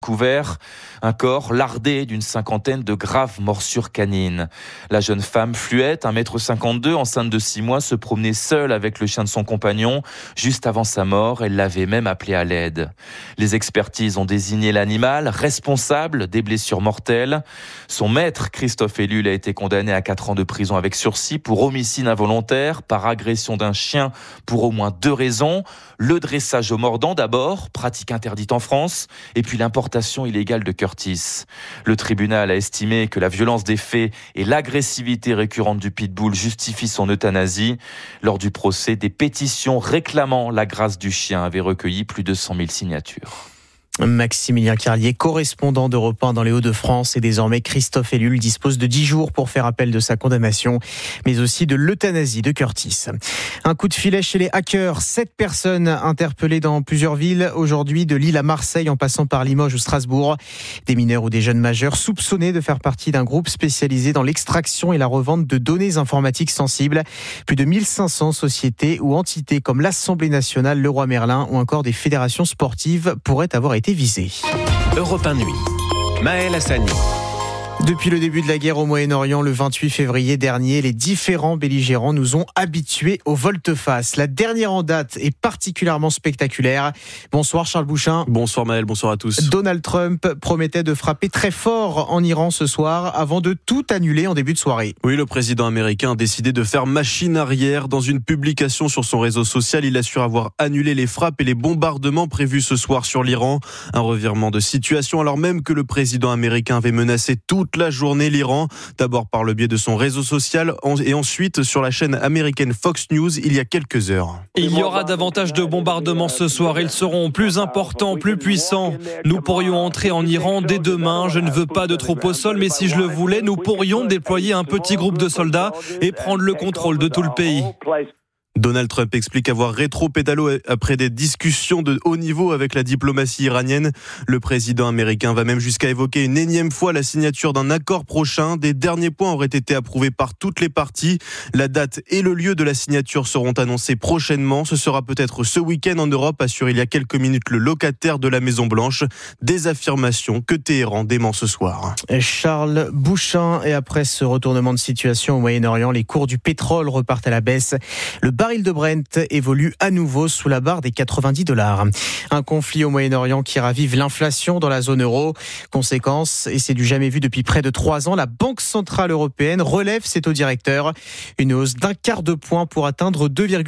Couvert, un corps lardé d'une cinquantaine de graves morsures canines. La jeune femme Fluette, 1,52 m, enceinte de 6 mois, se promenait seule avec le chien de son compagnon. Juste avant sa mort, elle l'avait même appelé à l'aide. Les expertises ont désigné l'animal responsable des blessures mortelles. Son maître, Christophe Ellul, a été condamné à 4 ans de prison avec sursis pour homicide involontaire par agression d'un chien pour au moins 2 raisons. Le dressage au mordant d'abord, pratique interdite en France, et puis l'importation illégale de Curtis. Le tribunal a estimé que la violence des faits et l'agressivité récurrente du pitbull justifient son euthanasie. Lors du procès, des pétitions réclamant la grâce du chien avaient recueilli plus de 100 000 signatures. Maximilien Carlier, correspondant d'Europe 1 dans les Hauts-de-France, et désormais Christophe Ellul dispose de 10 jours pour faire appel de sa condamnation, mais aussi de l'euthanasie de Curtis. Un coup de filet chez les hackers. 7 personnes interpellées dans plusieurs villes aujourd'hui, de Lille à Marseille en passant par Limoges ou Strasbourg. Des mineurs ou des jeunes majeurs soupçonnés de faire partie d'un groupe spécialisé dans l'extraction et la revente de données informatiques sensibles. Plus de 1500 sociétés ou entités comme l'Assemblée nationale, Leroy Merlin ou encore des fédérations sportives pourraient avoir été visées. Europe 1 Nuit, Maël Hassani. Depuis le début de la guerre au Moyen-Orient, le 28 février dernier, les différents belligérants nous ont habitués au volte-face. La dernière en date est particulièrement spectaculaire. Bonsoir Charles Bouchin. Bonsoir Maël, bonsoir à tous. Donald Trump promettait de frapper très fort en Iran ce soir avant de tout annuler en début de soirée. Oui, le président américain a décidé de faire machine arrière. Dans une publication sur son réseau social, il assure avoir annulé les frappes et les bombardements prévus ce soir sur l'Iran. Un revirement de situation alors même que le président américain avait menacé toute la journée l'Iran, d'abord par le biais de son réseau social et ensuite sur la chaîne américaine Fox News il y a quelques heures. Il y aura davantage de bombardements ce soir, ils seront plus importants, plus puissants. Nous pourrions entrer en Iran dès demain, je ne veux pas de troupes au sol, mais si je le voulais, nous pourrions déployer un petit groupe de soldats et prendre le contrôle de tout le pays. Donald Trump explique avoir rétro-pédalo après des discussions de haut niveau avec la diplomatie iranienne. Le président américain va même jusqu'à évoquer une énième fois la signature d'un accord prochain. Des derniers points auraient été approuvés par toutes les parties. La date et le lieu de la signature seront annoncés prochainement. Ce sera peut-être ce week-end en Europe, assure il y a quelques minutes le locataire de la Maison-Blanche. Des affirmations que Téhéran dément ce soir. Charles Bouchin, et après ce retournement de situation au Moyen-Orient, les cours du pétrole repartent à la baisse. Le baril de Brent évolue à nouveau sous la barre des $90. Un conflit au Moyen-Orient qui ravive l'inflation dans la zone euro. Conséquence, et c'est du jamais vu depuis près de 3 ans, la Banque Centrale Européenne relève ses taux directeurs. Une hausse d'1/4 de point pour atteindre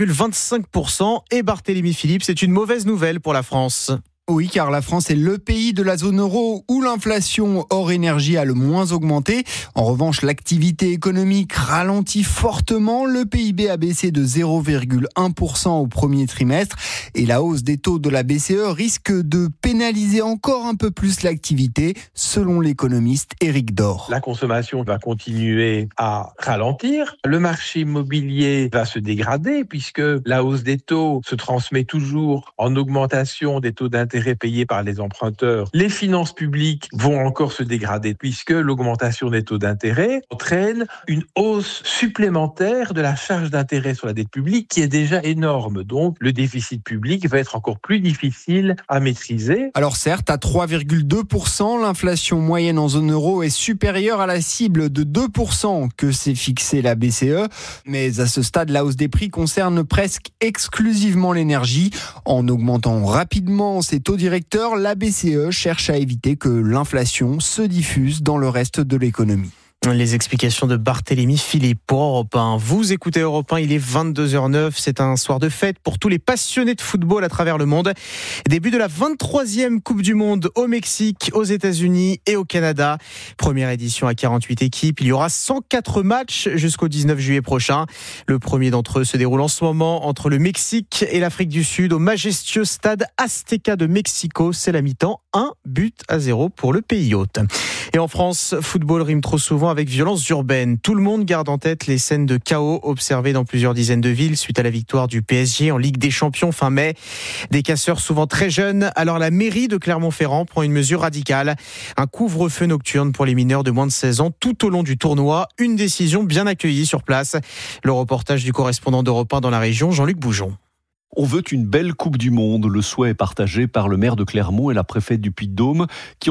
2,25%. Et Barthélémy Philippe, c'est une mauvaise nouvelle pour la France. Oui, car la France est le pays de la zone euro où l'inflation hors énergie a le moins augmenté. En revanche, l'activité économique ralentit fortement. Le PIB a baissé de 0,1% au premier trimestre. Et la hausse des taux de la BCE risque de pénaliser encore un peu plus l'activité, selon l'économiste Éric Dor. La consommation va continuer à ralentir. Le marché immobilier va se dégrader puisque la hausse des taux se transmet toujours en augmentation des taux d'intérêt payés par les emprunteurs. Les finances publiques vont encore se dégrader puisque l'augmentation des taux d'intérêt entraîne une hausse supplémentaire de la charge d'intérêt sur la dette publique qui est déjà énorme. Donc, le déficit public va être encore plus difficile à maîtriser. Alors certes, à 3,2%, l'inflation moyenne en zone euro est supérieure à la cible de 2% que s'est fixée la BCE. Mais à ce stade, la hausse des prix concerne presque exclusivement l'énergie. En augmentant rapidement ses taux directeurs, la BCE cherche à éviter que l'inflation se diffuse dans le reste de l'économie. Les explications de Barthélémy Philippe pour Europe 1. Vous écoutez Europe 1, il est 22h09. C'est un soir de fête pour tous les passionnés de football à travers le monde. Début de la 23e Coupe du Monde au Mexique, aux États-Unis et au Canada. Première édition à 48 équipes. Il y aura 104 matchs jusqu'au 19 juillet prochain. Le premier d'entre eux se déroule en ce moment entre le Mexique et l'Afrique du Sud au majestueux stade Azteca de Mexico. C'est la mi-temps, 1-0 pour le pays hôte. Et en France, football rime trop souvent avec violence urbaine. Tout le monde garde en tête les scènes de chaos observées dans plusieurs dizaines de villes suite à la victoire du PSG en Ligue des Champions fin mai. Des casseurs souvent très jeunes. Alors la mairie de Clermont-Ferrand prend une mesure radicale. Un couvre-feu nocturne pour les mineurs de moins de 16 ans tout au long du tournoi. Une décision bien accueillie sur place. Le reportage du correspondant d'Europe 1 dans la région, Jean-Luc Boujon. On veut une belle Coupe du Monde. Le souhait est partagé par le maire de Clermont et la préfète du Puy-de-Dôme qui